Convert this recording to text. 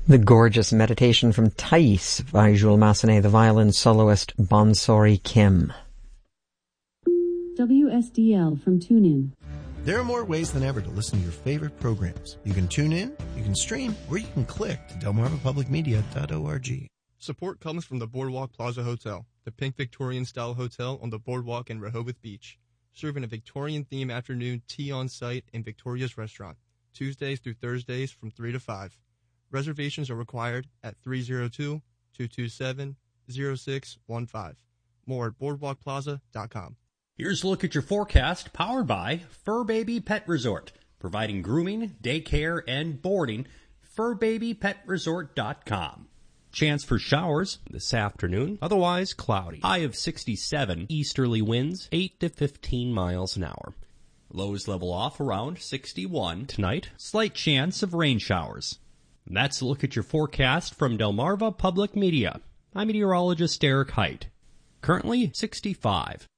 The gorgeous meditation from Thais by Jules Massenet, the violin soloist Bonsori Kim. WSDL from TuneIn. There are more ways than ever to listen to your favorite programs. You can tune in, you can stream, or you can click to delmarvapublicmedia.org. Support comes from the Boardwalk Plaza Hotel, the pink Victorian-style hotel on the boardwalk in Rehoboth Beach, serving a Victorian-themed afternoon tea on site in Victoria's Restaurant, Tuesdays through Thursdays from 3 to 5. Reservations are required at 302-227-0615. More at boardwalkplaza.com. Here's a look at your forecast, powered by Fur Baby Pet Resort, providing grooming, daycare, and boarding. FurBabyPetResort.com. Chance for showers this afternoon, otherwise cloudy. High of 67, easterly winds 8 to 15 miles an hour. Lows level off around 61 tonight. Slight chance of rain showers. And that's a look at your forecast from Delmarva Public Media. I'm meteorologist Eric Height. Currently 65.